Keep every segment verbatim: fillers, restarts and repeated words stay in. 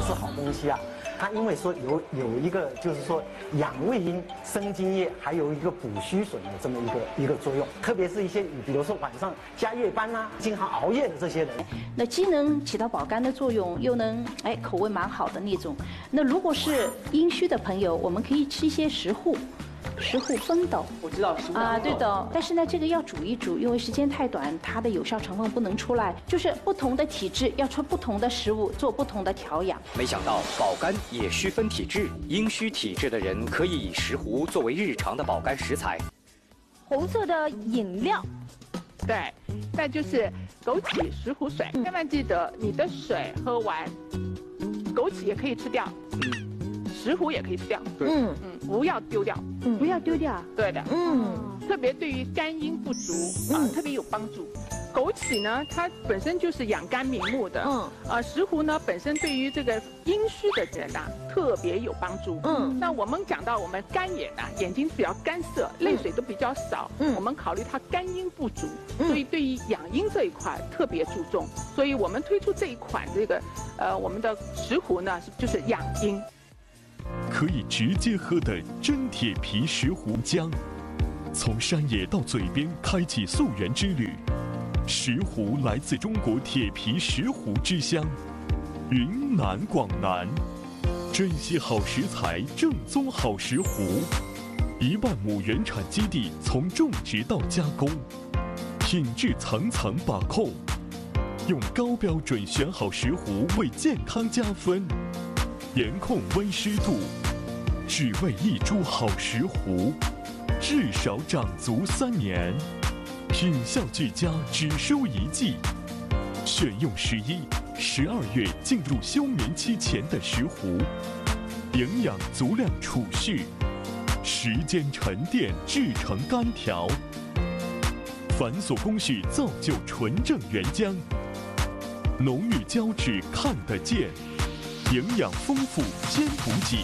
是好东西啊。它因为说有有一个就是说养胃阴、生津液，还有一个补虚损的这么一个一个作用。特别是一些比如说晚上加夜班啊、经常熬夜的这些人， 那既能起到保肝的作用，又能哎口味蛮好的那种。那如果是阴虚的朋友，我们可以吃一些石斛。石斛风斗， 我知道石斛啊，对的。但是呢，这个要煮一煮，因为时间太短，它的有效成分不能出来。就是不同的体质要吃不同的食物，做不同的调养。 没想到保肝也需分体质，阴虚体质的人可以以石斛作为日常的保肝食材。 红色的饮料， 对，再就是枸杞石斛水，千万记得你的水喝完，枸杞也可以吃掉。嗯。石斛也可以吃掉， 嗯嗯，不要丢掉， 嗯，不要丢掉， 对的， 嗯， 特别对于肝阴不足啊，特别有帮助。枸杞呢，它本身就是养肝明目的，嗯，啊，石斛呢本身对于这个阴虚的人呐特别有帮助，嗯。那我们讲到我们干眼呐，眼睛比较干涩，泪水都比较少，嗯，我们考虑它肝阴不足，所以对于养阴这一块特别注重，所以我们推出这一款这个呃我们的石斛呢，就是养阴。 可以直接喝的真铁皮石斛浆，从山野到嘴边开启溯源之旅。石斛来自中国铁皮石斛之乡，云南广南，珍惜好食材，正宗好石斛。一万亩原产基地，从种植到加工，品质层层把控，用高标准选好石斛，为健康加分。严控温湿度，只为一株好石斛，至少长足三年。品效俱佳，只收一季。选用十一、十二月进入休眠期前的石斛，营养足量储蓄，时间沉淀制成干条，繁琐工序造就纯正原浆，浓郁胶质看得见。营养丰富，兼补给。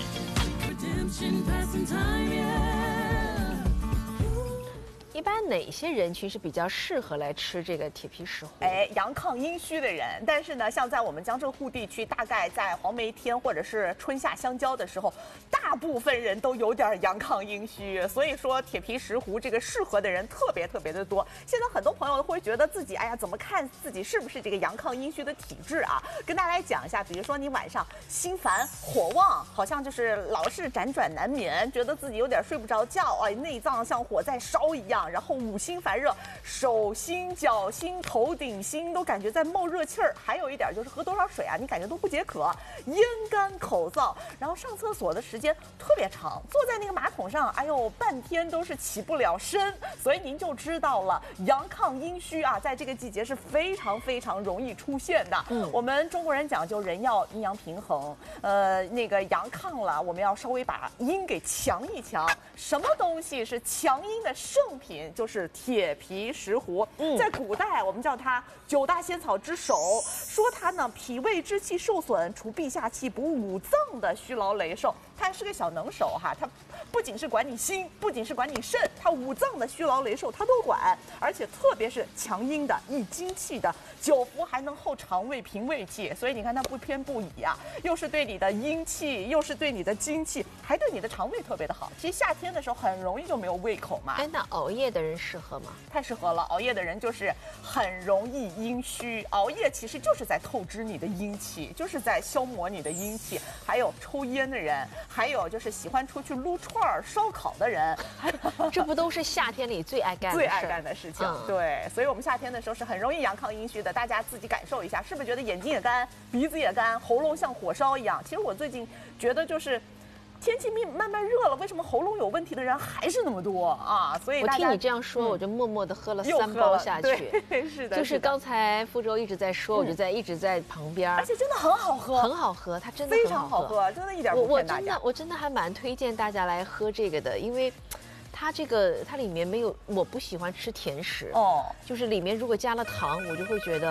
一般哪些人群是比较适合来吃这个铁皮石斛？ 哎，阳亢阴虚的人，但是呢，像在我们江浙沪地区，大概在黄梅天或者是春夏相交的时候，大部分人都有点阳亢阴虚，所以说铁皮石斛这个适合的人特别特别的多。现在很多朋友会觉得自己，哎呀，怎么看自己是不是这个阳亢阴虚的体质啊？跟大家来讲一下，比如说你晚上心烦火旺，好像就是老是辗转难眠，觉得自己有点睡不着觉，哎，内脏像火在烧一样。然后五心烦热，手心、脚心、头顶心都感觉在冒热气儿。还有一点就是喝多少水啊，你感觉都不解渴，咽干口燥。然后上厕所的时间特别长，坐在那个马桶上，哎呦，半天都是起不了身。所以您就知道了，阳亢阴虚啊，在这个季节是非常非常容易出现的。嗯，我们中国人讲究人要阴阳平衡，呃，那个阳亢了，我们要稍微把阴给强一强。什么东西是强阴的圣品？就是铁皮石斛，嗯，在古代我们叫它九大仙草之首，说它呢脾胃之气受损，除痹下气，补五脏的虚劳累瘦。它是个小能手哈，它不仅是管你心，不仅是管你肾，它五脏的虚劳累瘦它都管，而且特别是强阴的、益精气的，久服还能厚肠胃、平胃气。所以你看它不偏不倚啊，又是对你的阴气，又是对你的精气，还对你的肠胃特别的好。其实夏天的时候很容易就没有胃口嘛。 哎，那熬夜的人适合吗？ 太适合了，熬夜的人就是很容易阴虚，熬夜其实就是在透支你的阴气，就是在消磨你的阴气。还有抽烟的人，还有就是喜欢出去撸串儿、烧烤的人， 这不都是夏天里最爱干的最爱干的事情？ 嗯、 对，所以我们夏天的时候是很容易阳亢阴虚的，大家自己感受一下，是不是觉得眼睛也干、鼻子也干、喉咙像火烧一样？其实我最近觉得就是。天气慢慢热了，为什么喉咙有问题的人还是那么多啊？所以我听你这样说，嗯、我就默默的喝了三包下去。 对，是的。 就是刚才傅周一直在说，嗯、我就在一直在旁边。 而且真的很好喝， 很好喝，它真的非常好喝，真的一点不骗大家。 我真的我真的还蛮推荐大家来喝这个的，因为。它这个它里面没有，我不喜欢吃甜食哦，就是里面如果加了糖，我就会觉得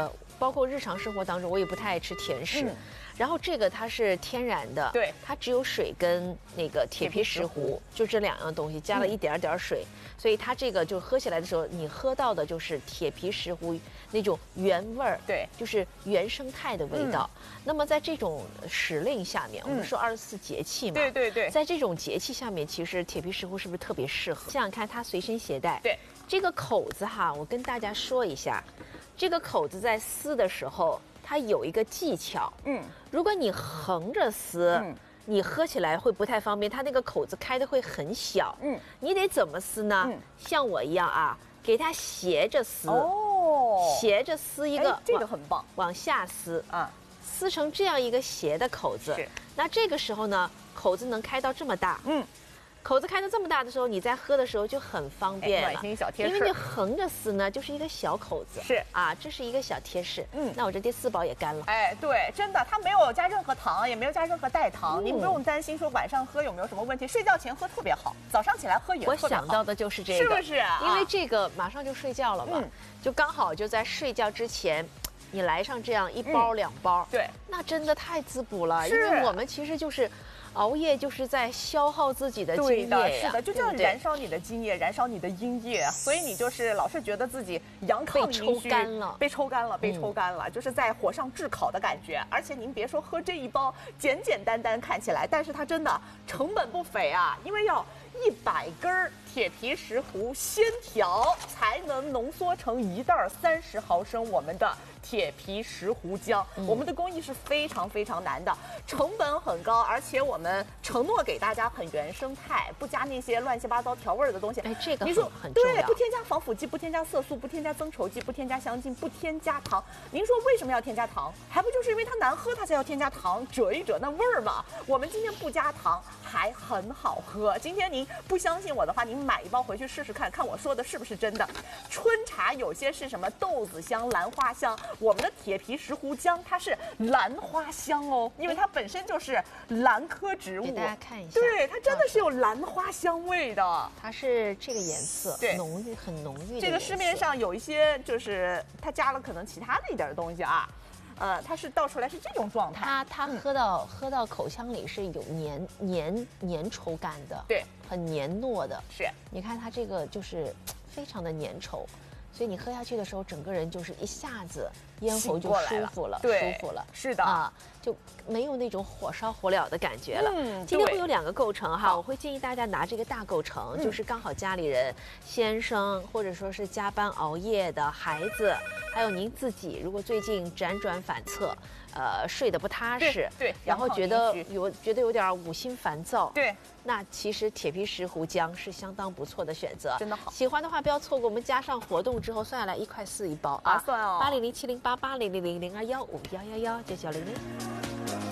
包括日常生活当中，我也不太爱吃甜食。嗯、然后这个它是天然的， 对， 它只有水跟那个铁皮石斛，就这两样东西，加了一点点水，嗯、所以它这个就喝起来的时候，你喝到的就是铁皮石斛那种原味儿， 对， 就是原生态的味道。嗯、那么在这种时令下面，我们说二十四节气嘛， 对对对， 在这种节气下面，其实铁皮石斛是不是特别适合？想想看，它随身携带， 对。 这个口子哈，我跟大家说一下，这个口子在撕的时候，它有一个技巧。嗯，如果你横着撕，嗯、你喝起来会不太方便，它那个口子开的会很小。嗯，你得怎么撕呢？嗯、像我一样啊，给它斜着撕。哦，斜着撕一个， 这个很棒。 往下撕啊，撕成这样一个斜的口子。是。那这个时候呢，口子能开到这么大。嗯。口子开得这么大的时候，你在喝的时候就很方便了， 暖心小贴士。 因为你横着撕呢，就是一个小口子。 是啊，这是一个小贴士。嗯，那我这第四包也干了。 哎，对，真的，它没有加任何糖，也没有加任何代糖，嗯、您不用担心说晚上喝有没有什么问题。睡觉前喝特别好，早上起来喝也特别好。 我想到的就是这个， 是不是啊？ 因为这个马上就睡觉了嘛，嗯、就刚好就在睡觉之前。你来上这样一包两包， 对， 那真的太滋补了。因为我们其实就是熬夜，就是在消耗自己的津液呀， 是的，就这样燃烧你的津液，燃烧你的阴液，所以你就是老是觉得自己阳亢阴虚， 被抽干了， 被抽干了，被抽干了，就是在火上炙烤的感觉。而且您别说喝这一包简简单单看起来，但是它真的成本不菲啊，因为要一百根铁皮石斛鲜条才能浓缩成一袋三十毫升我们的铁皮石斛浆。嗯、我们的工艺是非常非常难的，成本很高，而且我们承诺给大家很原生态，不加那些乱七八糟调味的东西。 哎，这个你说很重要， 对，不添加防腐剂，不添加色素，不添加增稠剂，不添加香精，不添加糖。您说为什么要添加糖？还不就是因为它难喝，它才要添加糖，遮一遮那味儿嘛。我们今天不加糖，还很好喝。今天您不相信我的话，您买一包回去试试看，看我说的是不是真的。春茶有些是什么豆子香、兰花香，我们的铁皮石斛浆它是兰花香哦，因为它本身就是兰科植物。 给大家看一下， 对，它真的是有兰花香味的。 它是这个颜色， 对， 浓郁很浓郁的。 这个市面上有一些就是它加了可能其他的一点东西啊。呃，它是倒出来是这种状态， 它它喝到、嗯、喝到口腔里是有粘粘粘稠感的， 对， 很粘糯的。 是， 你看它这个就是非常的粘稠，所以你喝下去的时候，整个人就是一下子咽喉就舒服了， 对， 舒服了， 是的啊，就没有那种火烧火燎的感觉了。嗯，今天会有两个构成哈，我会建议大家拿这个大构成，嗯、就是刚好家里人、先生或者说是加班熬夜的孩子，还有您自己，如果最近辗转反侧，呃，睡得不踏实， 对，对然后觉得有觉得有点五心烦躁， 对， 那其实铁皮石斛浆是相当不错的选择， 真的好。 喜欢的话不要错过，我们加上活动之后算下来一块四一包啊， 划算哦， 八零零七零八八零零零零二幺五幺幺幺九九零零。